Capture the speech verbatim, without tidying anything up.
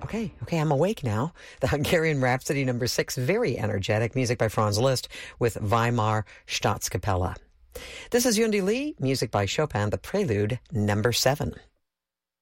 Okay, okay, I'm awake now. The Hungarian Rhapsody number six, very energetic, music by Franz Liszt with Weimar Staatskapelle. This is Yundi Lee, music by Chopin, the Prelude number seven.